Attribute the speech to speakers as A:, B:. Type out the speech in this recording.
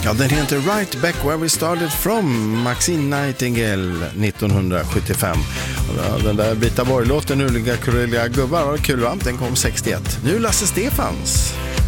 A: Ja, den heter Right Back Where We Started From, Maxine Nightingale 1975. Och den där Brita Borg-låten, Ulliga Kureliga gubbar, var kul va? Den kom 61. Nu Lasse Stefans.